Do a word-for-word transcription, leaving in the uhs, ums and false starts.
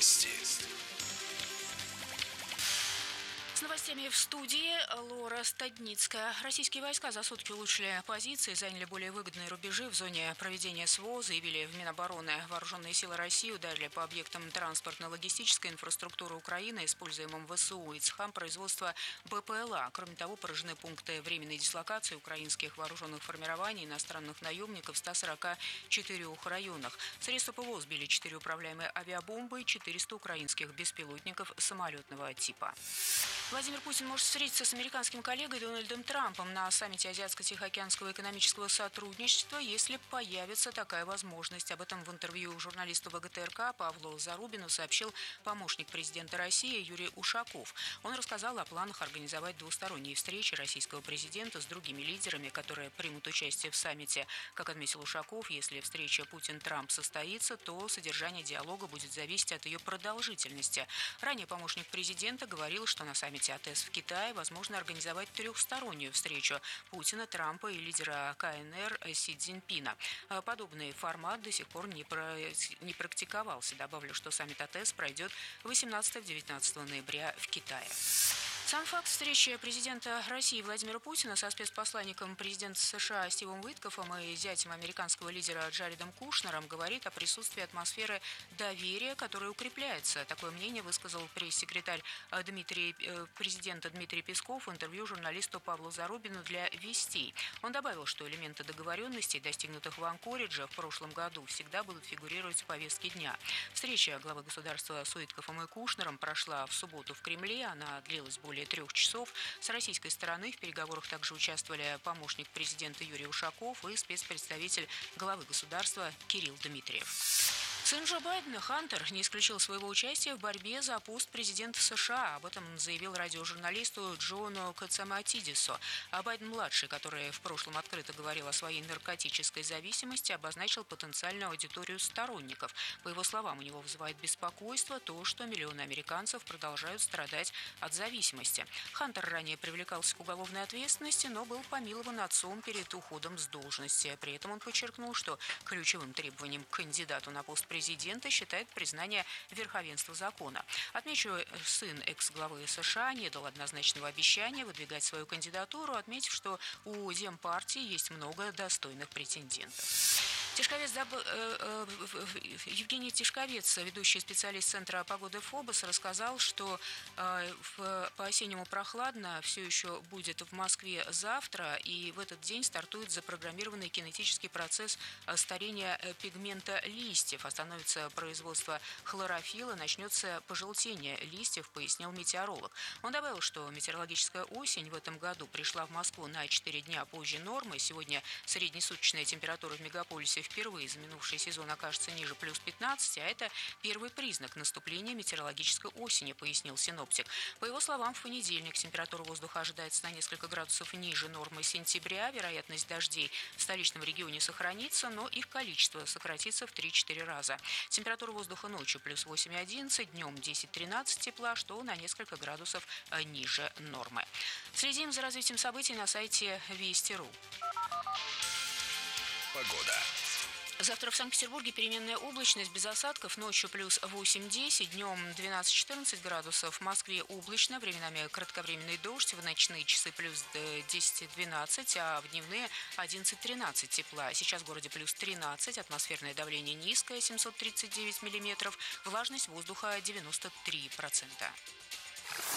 Новости. С новостями в студии Лора Стадницкая. Российские войска за сутки улучшили позиции, заняли более выгодные рубежи в зоне проведения СВО, заявили в Минобороны. Вооруженные силы России ударили по объектам транспортно-логистической инфраструктуры Украины, используемым ВСУ и цехам производства БПЛА. Кроме того, поражены пункты временной дислокации украинских вооруженных формирований иностранных наемников в ста сорока четырёх районах. Средства ПВО сбили четыре управляемые авиабомбы и четыреста украинских беспилотников самолетного типа. Владимир Путин может встретиться с американским коллегой Дональдом Трампом на саммите Азиатско-Тихоокеанского экономического сотрудничества, если появится такая возможность. Об этом в интервью журналисту ВГТРК Павлу Зарубину сообщил помощник президента России Юрий Ушаков. Он рассказал о планах организовать двусторонние встречи российского президента с другими лидерами, которые примут участие в саммите. Как отметил Ушаков, если встреча Путин-Трамп состоится, то содержание диалога будет зависеть от ее продолжительности. Ранее помощник президента говорил, что на саммите АТЭС в Китае возможно организовать трехстороннюю встречу Путина, Трампа и лидера КНР Си Цзиньпина. Подобный формат до сих пор не, про... не практиковался. Добавлю, что саммит АТЭС пройдет восемнадцатого-девятнадцатого ноября в Китае. Сам факт встречи президента России Владимира Путина со спецпосланником президента США Стивом Уиткофом и зятем американского лидера Джаредом Кушнером говорит о присутствии атмосферы доверия, которая укрепляется. Такое мнение высказал пресс-секретарь Дмитрий, президента Дмитрий Песков в интервью журналисту Павлу Зарубину для «Вестей». Он добавил, что элементы договоренностей, достигнутых в Анкоридже в прошлом году, всегда будут фигурировать в повестке дня. Встреча главы государства с Уиткофом и Кушнером прошла в субботу в Кремле. Она длилась более трех часов. С российской стороны в переговорах также участвовали помощник президента Юрий Ушаков и спецпредставитель главы государства Кирилл Дмитриев. Сын Джо Байдена, Хантер, не исключил своего участия в борьбе за пост президента США. Об этом заявил радиожурналисту Джону Кацаматидису. А Байден-младший, который в прошлом открыто говорил о своей наркотической зависимости, обозначил потенциальную аудиторию сторонников. По его словам, у него вызывает беспокойство то, что миллионы американцев продолжают страдать от зависимости. Хантер ранее привлекался к уголовной ответственности, но был помилован отцом перед уходом с должности. При этом он подчеркнул, что ключевым требованием к кандидату на пост президента считает признание верховенства закона. Отмечу, сын экс-главы США не дал однозначного обещания выдвигать свою кандидатуру, отметив, что у Демпартии есть много достойных претендентов. Тишковец Даб... Евгений Тишковец, ведущий специалист Центра погоды ФОБОС, рассказал, что по-осеннему прохладно все еще будет в Москве завтра, и в этот день стартует запрограммированный кинетический процесс старения пигмента листьев. Остановится производство хлорофилла, начнется пожелтение листьев, пояснил метеоролог. Он добавил, что метеорологическая осень в этом году пришла в Москву на четыре дня позже нормы. Сегодня среднесуточная температура в мегаполисе впервые за минувший сезон окажется ниже плюс пятнадцати, а это первый признак наступления метеорологической осени, пояснил синоптик. По его словам, в понедельник температура воздуха ожидается на несколько градусов ниже нормы сентября. Вероятность дождей в столичном регионе сохранится, но их количество сократится в три-четыре раза. Температура воздуха ночью плюс восемь-одиннадцать, днем десять-тринадцать тепла, что на несколько градусов ниже нормы. Следим за развитием событий на сайте Вести точка ру. Погода. Завтра в Санкт-Петербурге переменная облачность, без осадков, ночью плюс восемь-десять, днем двенадцать-четырнадцать градусов. В Москве облачно, временами кратковременный дождь, в ночные часы плюс десять-двенадцать, а в дневные одиннадцать-тринадцать тепла. Сейчас в городе плюс тринадцать, атмосферное давление низкое, семьсот тридцать девять миллиметров, влажность воздуха девяносто три процента.